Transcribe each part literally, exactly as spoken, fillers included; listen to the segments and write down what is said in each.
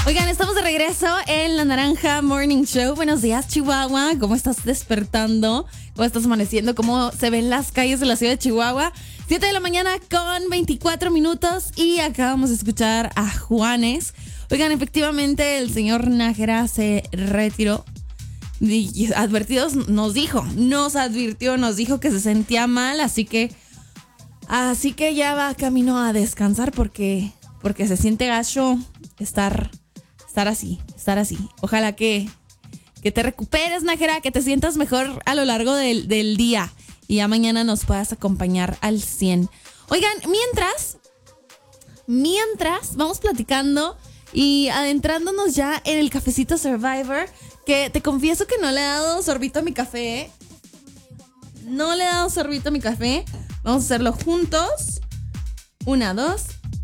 Oigan, estamos de regreso en La Naranja Morning Show. Buenos días, Chihuahua. ¿Cómo estás despertando? ¿Cómo estás amaneciendo? ¿Cómo se ven las calles de la ciudad de Chihuahua? siete de la mañana con veinticuatro minutos y acabamos de escuchar a Juanes. Oigan, efectivamente el señor Nájera se retiró. Y advertidos nos dijo, nos advirtió, nos dijo que se sentía mal, así que así que ya va camino a descansar porque porque se siente gacho estar estar así, estar así. Ojalá que que te recuperes, Nájera, que te sientas mejor a lo largo del, del día y ya mañana nos puedas acompañar al cien. Oigan, mientras mientras vamos platicando y adentrándonos ya en el cafecito Survivor, que te confieso que no le he dado sorbito a mi café, ¿eh? No le he dado sorbito a mi café. Vamos a hacerlo juntos. Una, dos.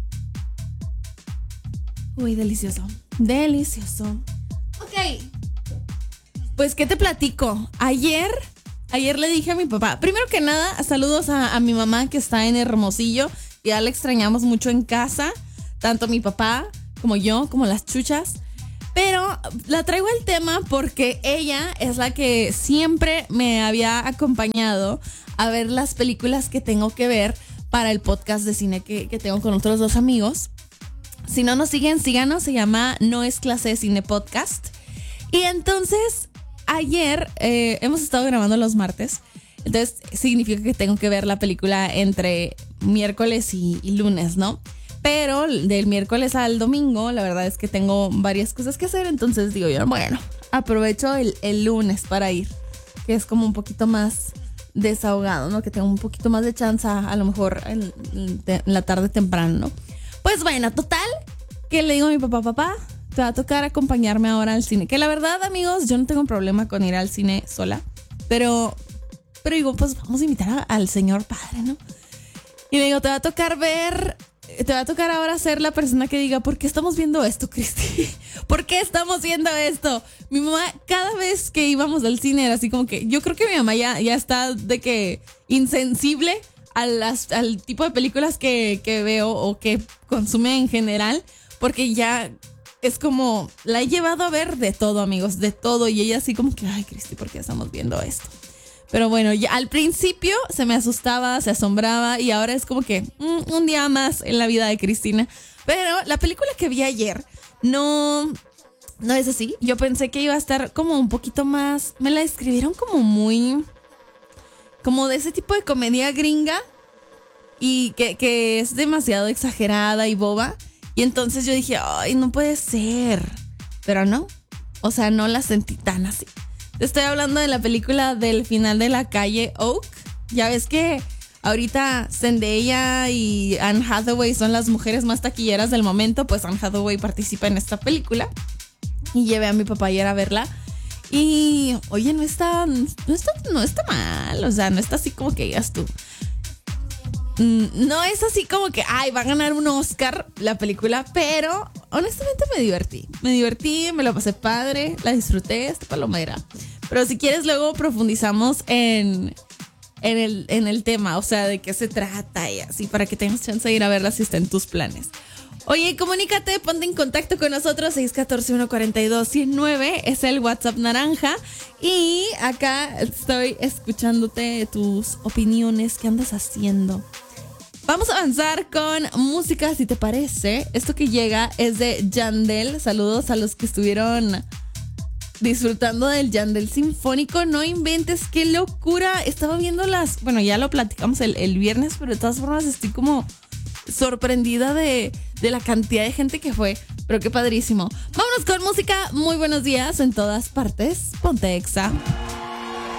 Uy, delicioso. Delicioso. Ok. Pues, ¿qué te platico? Ayer, ayer le dije a mi papá. Primero que nada, saludos a, a mi mamá que está en Hermosillo. Ya la extrañamos mucho en casa. Tanto mi papá como yo, como las chuchas. Pero la traigo el tema porque ella es la que siempre me había acompañado a ver las películas que tengo que ver para el podcast de cine que, que tengo con otros dos amigos. Si no nos siguen, síganos. Se llama No es Clase de Cine Podcast. Y entonces, ayer eh, hemos estado grabando los martes. Entonces, significa que tengo que ver la película entre miércoles y, y lunes, ¿no? Pero del miércoles al domingo, la verdad es que tengo varias cosas que hacer. Entonces digo yo, bueno, aprovecho el, el lunes para ir, que es como un poquito más desahogado, ¿no? Que tengo un poquito más de chance, a lo mejor en, en la tarde temprano, ¿no? Pues bueno, total, que le digo a mi papá, papá, te va a tocar acompañarme ahora al cine. Que la verdad, amigos, yo no tengo problema con ir al cine sola. Pero, pero digo, pues vamos a invitar a, al señor padre, ¿no? Y le digo, te va a tocar ver... Te va a tocar ahora ser la persona que diga, ¿por qué estamos viendo esto, Cristi? ¿Por qué estamos viendo esto? Mi mamá, cada vez que íbamos al cine era así como que, yo creo que mi mamá ya, ya está de que insensible a las, al tipo de películas que, que veo o que consume en general, porque ya es como, la he llevado a ver de todo, amigos, de todo, y ella así como que, ay, Cristi, ¿por qué estamos viendo esto? Pero bueno, ya al principio se me asustaba, se asombraba y ahora es como que mm, un día más en la vida de Cristina. Pero la película que vi ayer no, no es así. Yo pensé que iba a estar como un poquito más... Me la describieron como muy... Como de ese tipo de comedia gringa y que, que es demasiado exagerada y boba. Y entonces yo dije, ay, no puede ser. Pero no, o sea, no la sentí tan así. Estoy hablando de la película del final de La Calle Oak. Ya ves que ahorita Zendaya y Anne Hathaway son las mujeres más taquilleras del momento. Pues Anne Hathaway participa en esta película. Y llevé a mi papá ayer a verla. Y, oye, no está, no está, no está mal. O sea, no está así como que digas tú. No es así como que, ay, va a ganar un Oscar la película, pero honestamente me divertí. Me divertí, me lo pasé padre, la disfruté, esta palomera. Pero si quieres luego profundizamos en, en, el, en el tema, o sea, de qué se trata y así, para que tengas chance de ir a verla si está en tus planes. Oye, comunícate, ponte en contacto con nosotros, seis uno cuatro, uno cuatro dos, uno cero nueve, es el WhatsApp naranja. Y acá estoy escuchándote tus opiniones, ¿qué andas haciendo? Vamos a avanzar con música, si te parece. Esto que llega es de Yandel. Saludos a los que estuvieron disfrutando del Yandel Sinfónico. No inventes, qué locura. Estaba viendo las... Bueno, ya lo platicamos el, el viernes, pero de todas formas estoy como sorprendida de, de la cantidad de gente que fue. Pero qué padrísimo. Vámonos con música. Muy buenos días en todas partes. Ponte Exa.